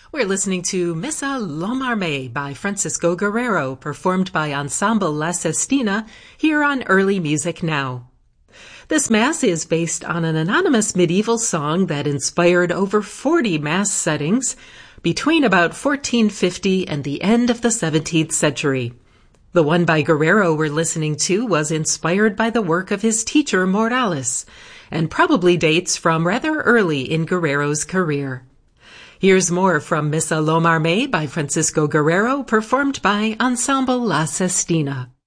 We're listening to Missa Lomarme by Francisco Guerrero, performed by Ensemble La Sestina, here on Early Music Now. This Mass is based on an anonymous medieval song that inspired over 40 Mass settings between about 1450 and the end of the 17th century. The one by Guerrero we're listening to was inspired by the work of his teacher Morales, and probably dates from rather early in Guerrero's career. Here's more from Missa Lomarme by Francisco Guerrero, performed by Ensemble La Sestina.